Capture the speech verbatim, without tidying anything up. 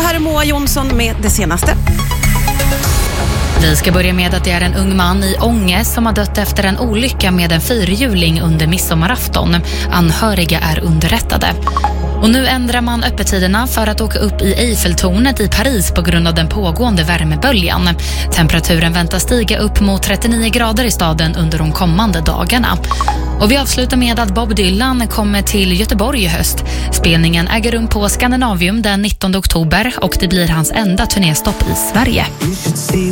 här är Moa Jonsson med det senaste. Vi ska börja med att det är en ung man i Ånge som har dött efter en olycka med en fyrhjuling under midsommarafton. Anhöriga är underrättade. Och nu ändrar man öppettiderna för att åka upp i Eiffeltornet i Paris på grund av den pågående värmeböljan. Temperaturen väntas stiga upp mot trettionio grader i staden under de kommande dagarna. Och vi avslutar med att Bob Dylan kommer till Göteborg i höst. Spelningen äger rum på Scandinavium den nittonde oktober och det blir hans enda turnéstopp i Sverige.